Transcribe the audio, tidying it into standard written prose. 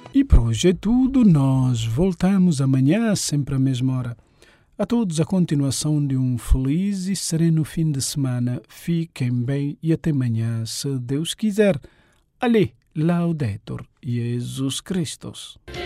E por hoje é tudo. Nós voltamos amanhã, sempre à mesma hora. A todos a continuação de um feliz e sereno fim de semana. Fiquem bem e até amanhã, se Deus quiser. Ali, Laudetur Jesus Christus.